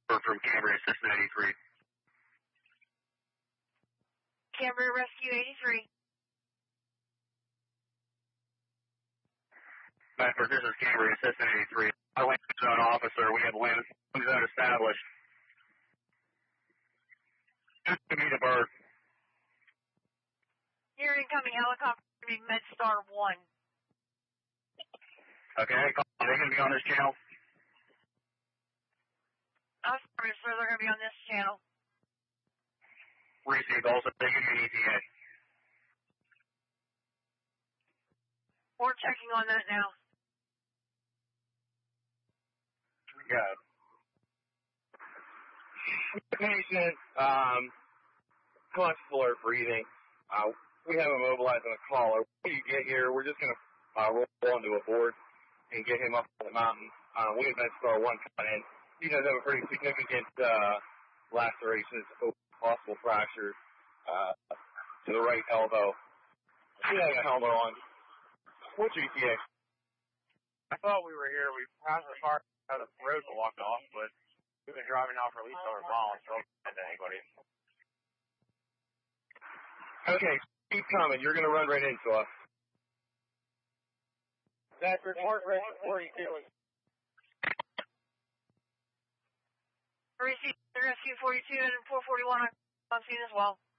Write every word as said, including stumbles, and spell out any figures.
from Cambria Assistant eighty-three. Cambria Rescue eighty-three. Bedford, this is Cambria Assistant eighty-three. Our land zone officer, we have land zone established. Just to meet a bird. Here incoming helicopter, MedStar one. Okay, are they going to be on this channel? I'm sorry, sir, they're going to be on this channel. Received, also taking an E T A. We're checking on that now. Good. Patient, um, conscious alert breathing. Uh, we have him mobilized on a caller. When you get here, we're just going to uh, roll onto a board and get him up on the mountain. Uh, we have MedStar one coming in. He does have a pretty significant uh, lacerations, possible fractures uh, to the right elbow. He has a helmet on. What's your E T A? I thought we were here. We passed the car out of the road and walked off, but we've been driving now for at least over a mile, so I don't to anybody. Okay, keep coming. You're going to run right into us. Bedford, Mark, forty-two. Receive Rescue forty-two and four forty-one on scene as well.